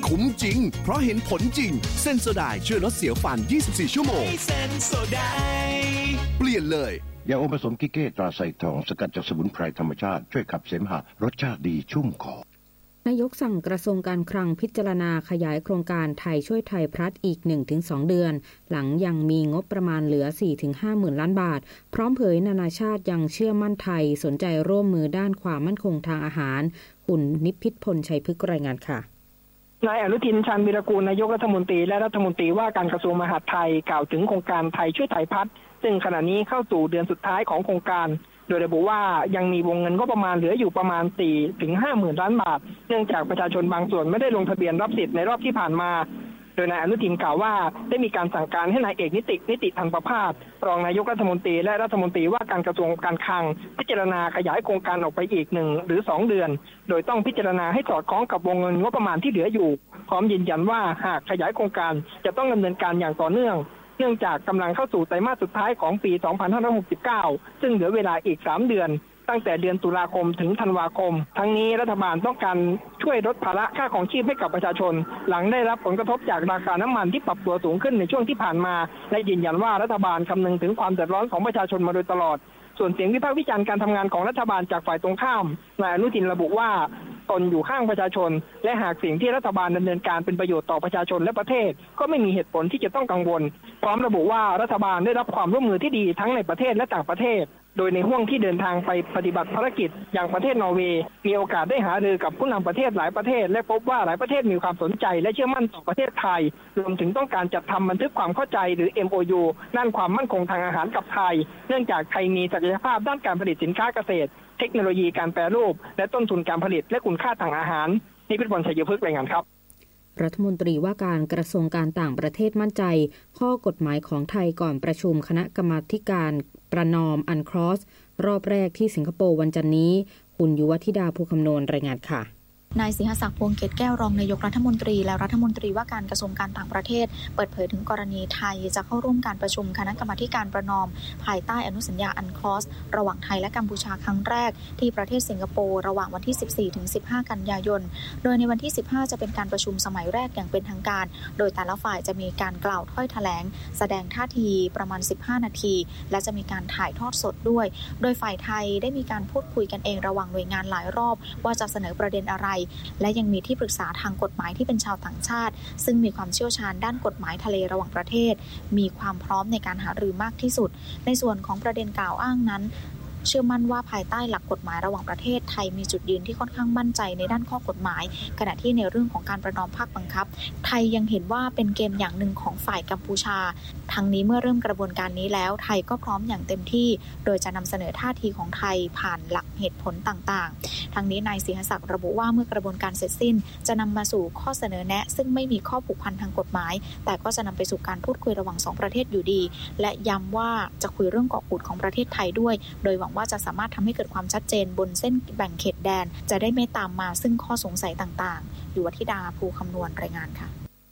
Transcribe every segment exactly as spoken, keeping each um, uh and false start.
คุ้มจริงเพราะเห็นผลจริงเซนโซไดช่วยลดเสียวฟันยี่สิบสี่ชั่วโมงเซนโซไดเปลี่ยนเลยยาอมผสมกิเก้ตราไซทองสกัดจากสมุนไพรธรรมชาติช่วยขับเสมหะรสชาติดีชุ่มคอนายกสั่งกระทรวงการคลังพิจารณาขยายโครงการไทยช่วยไทยพลัสอีก หนึ่งถึงสอง เดือนหลังยังมีงบประมาณเหลือ สี่ถึงห้า หมื่นล้านบาทพร้อมเผยนานาชาติยังเชื่อมั่นไทยสนใจร่วมมือด้านความมั่นคงทางอาหารคุณนิพิษพลชัยพฤกษ์รายงานค่ะนายอนุทินชาญวีรกูลนายกรัฐมนตรีและรัฐมนตรีว่าการกระทรวงมหาดไทยกล่าวถึงโครงการไทยช่วยไทยพัฒน์ซึ่งขณะนี้เข้าสู่เดือนสุดท้ายของโครงการโดยระบุว่ายังมีวงเงินก็ประมาณเหลืออยู่ประมาณ สี่ถึงห้า หมื่นล้านบาทเนื่องจากประชาชนบางส่วนไม่ได้ลงทะเบียนรับสิทธิ์ในรอบที่ผ่านมาโดยนายอนุทินกล่าวว่าได้มีการสั่งการให้นายเอกนิตินิติธรรมประภาสรองนายกรัฐมนตรีและรัฐมนตรีว่าการกระทรวงการคลังพิจารณาขยายโครงการออกไปอีกหนึ่งหรือสองเดือนโดยต้องพิจารณาให้สอดคล้องกับวงเงินงบประมาณที่เหลืออยู่พร้อมยืนยันว่าหากขยายโครงการจะต้องดำเนินการอย่างต่อเนื่องเนื่องจากกำลังเข้าสู่ไตรมาสสุดท้ายของปี สองพันห้าร้อยหกสิบเก้า ซึ่งเหลือเวลาอีกสามเดือนตั้งแต่เดือนตุลาคมถึงธันวาคมทั้งนี้รัฐบาลต้องการช่วยลดภาระค่าของชีพให้กับประชาชนหลังได้รับผลกระทบจากราคาน้ำมันที่ปรับตัวสูงขึ้นในช่วงที่ผ่านมาและยืนยันว่ารัฐบาลคำนึงถึงความเดือดร้อนของประชาชนมาโดยตลอดส่วนเสียงวิพากษ์วิจารณ์การทำงานของรัฐบาลจากฝ่ายตรงข้ามนายอนุทินระบุว่าตนอยู่ข้างประชาชนและหากสิ่งที่รัฐบาลดำเนินการเป็นประโยชน์ต่อประชาชนและประเทศก็ไม่มีเหตุผลที่จะต้องกังวลพร้อมระบุว่ารัฐบาลได้รับความร่วมมือที่ดีทั้งในประเทศและต่างประเทศโดยในห่วงที่เดินทางไปปฏิบัติภารกิจอย่างประเทศนอร์เวย์มีโอกาสได้หารือกับผู้นำประเทศหลายประเทศและพบว่าหลายประเทศมีความสนใจและเชื่อมั่นต่อประเทศไทยรวมถึงต้องการจัดทำบันทึกความเข้าใจหรือ เอ็ม โอ ยู ด้านความมั่นคงทางอาหารกับไทยเนื่องจากไทยมีศักยภาพด้านการผลิตสินค้าเกษตรเทคโนโลยีการแปรรูปและต้นทุนการผลิตและคุณค่าทางอาหารนิพิษพลชัยพฤกษ์รายงานครับรัฐมนตรีว่าการกระทรวงการต่างประเทศมั่นใจข้อกฎหมายของไทยก่อนประชุมคณะกรรมาธิการประนอมอันครอสรอบแรกที่สิงคโปร์วันจันทร์นี้คุณยุวธิดาภูคำนวณรายงานค่ะนายสิงหศักดิ์พวงเกตแก้วรองนายกรัฐมนตรีและรัฐมนตรีว่าการกระทรวงการต่างประเทศเปิดเผยถึงกรณีไทยจะเข้าร่วมการประชุมคณะกรรมาธิการประนอมภายใต้อนุสัญญาอันคลอสระหว่างไทยและกัมพูชาครั้งแรกที่ประเทศสิงคโปร์ระหว่างวันที่ สิบสี่ถึงสิบห้า กันยายนโดยในวันที่ สิบห้า จะเป็นการประชุมสมัยแรกอย่างเป็นทางการโดยแต่ละฝ่ายจะมีการกล่าวถ้อยแถลงแสดงท่าทีประมาณสิบห้านาทีและจะมีการถ่ายทอดสดด้วยโดยฝ่ายไทยได้มีการพูดคุยกันเองระหว่างหน่วยงานหลายรอบว่าจะเสนอประเด็นอะไรและยังมีที่ปรึกษาทางกฎหมายที่เป็นชาวต่างชาติซึ่งมีความเชี่ยวชาญด้านกฎหมายทะเลระหว่างประเทศมีความพร้อมในการหารือมากที่สุดในส่วนของประเด็นกล่าวอ้างนั้นเชื่อมั่นว่าภายใต้หลักกฎหมายระหว่างประเทศไทยมีจุดยืนที่ค่อนข้างมั่นใจในด้านข้อกฎหมายขณะที่ในเรื่องของการประนอมภาคบังคับไทยยังเห็นว่าเป็นเกมอย่างหนึ่งของฝ่ายกัมพูชาทั้งนี้เมื่อเริ่มกระบวนการนี้แล้วไทยก็พร้อมอย่างเต็มที่โดยจะนำเสนอท่าทีของไทยผ่านหลักเหตุผลต่างๆทั้งนี้นายสิงหศักดิ์ระบุว่าเมื่อกระบวนการเสร็จสิ้นจะนำมาสู่ข้อเสนอแนะซึ่งไม่มีข้อผูกพันทางกฎหมายแต่ก็จะนำไปสู่การพูดคุยระหว่างสองประเทศอยู่ดีและย้ำว่าจะคุยเรื่องเกาะกูดของประเทศไทยด้วยโดยหวังว่าจะสามารถทำให้เกิดความชัดเจนบนเส้นแบ่งเขตแดนจะได้ไม่ตามมาซึ่งข้อสงสัยต่างๆอยู่วธิดาภูคำนวณรายงานค่ะ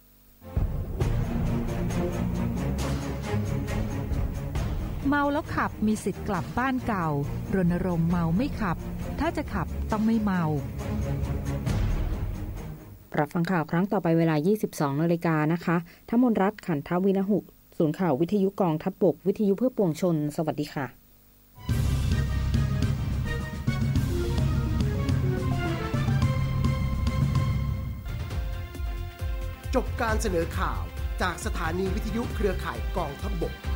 เมาแล้วขับมีสิทธิ์กลับบ้านเก่ารณรงค์เมาไม่ขับถ้าจะขับต้องไม่เมารับฟังข่าวครั้งต่อไปเวลา ยี่สิบสองนาฬิกานะคะธมนรัตน์ขันทวินหุศูนย์ข่าววิทยุกองทัพบกวิทยุเพื่อปวงชนสวัสดีค่ะจบการเสนอข่าวจากสถานีวิทยุเครือข่ายกองทัพบก